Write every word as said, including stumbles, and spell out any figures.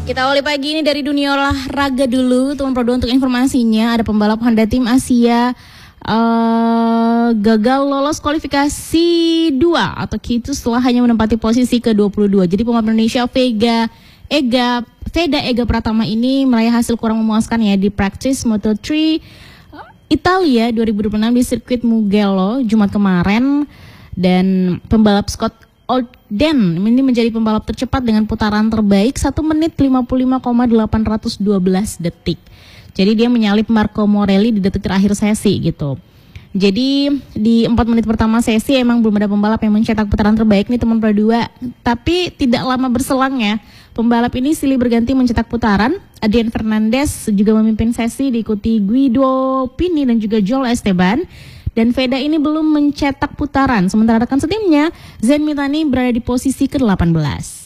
Kita awali pagi ini dari dunia olahraga dulu, teman Pro dua, untuk informasinya. Ada pembalap Honda Tim Asia uh, gagal lolos kualifikasi dua atau Q dua setelah hanya menempati posisi ke dua puluh dua. Jadi pembalap Indonesia Vega Ega Veda Ega Pratama ini meraih hasil kurang memuaskan ya di practice Moto tiga Italia dua ribu dua puluh enam di sirkuit Mugello Jumat kemarin, dan pembalap Scott Ogden ini menjadi pembalap tercepat dengan putaran terbaik satu menit lima puluh lima koma delapan satu dua detik. Jadi dia menyalip Marco Morelli di detik terakhir sesi gitu. Jadi di empat menit pertama sesi emang belum ada pembalap yang mencetak putaran terbaik nih teman Pro dua. Tapi tidak lama berselang ya, pembalap ini silih berganti mencetak putaran. Adrian Fernandez juga memimpin sesi diikuti Guido Pini dan juga Joel Esteban. Dan Veda ini belum mencetak putaran, sementara rekan setimnya Zen Mitani berada di posisi ke delapan belas.